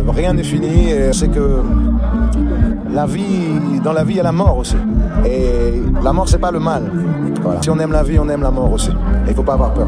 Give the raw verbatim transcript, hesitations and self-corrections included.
rien n'est fini. Et c'est que la vie, dans la vie, il y a la mort aussi. Et la mort, c'est pas le mal. Voilà. Si on aime la vie, on aime la mort aussi. Il faut pas avoir peur.